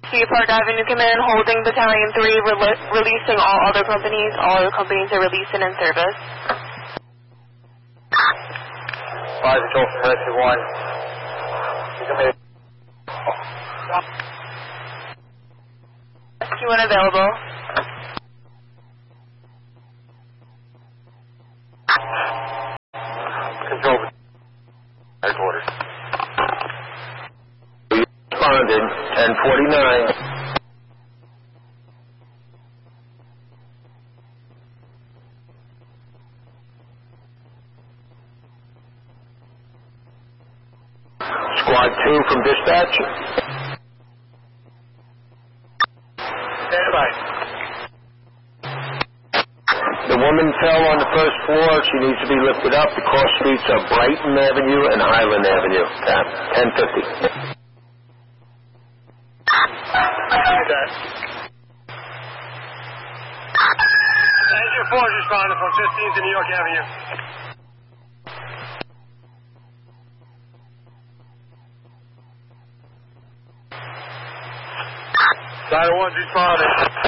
Cedar Park Avenue, come in, holding Battalion 3, releasing all other companies. All other companies are releasing in service. 5 Control for Rescue 1. You come in. Rescue 1 available. Control for headquarters. Responded, 1049. Squad 2 from dispatch. Stand by. The woman fell on the first floor. She needs to be lifted up. The cross streets are Brighton Avenue and Highland Avenue. 1050. Engine 4 is responding from 15th and New York Avenue. Side 1's responding.